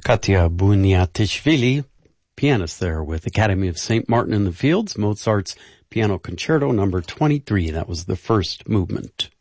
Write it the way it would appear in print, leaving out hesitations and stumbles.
Katya Bunyatyashvili, pianist there with Academy of St. Martin in the Fields, Mozart's Piano Concerto number 23. That was the first movement.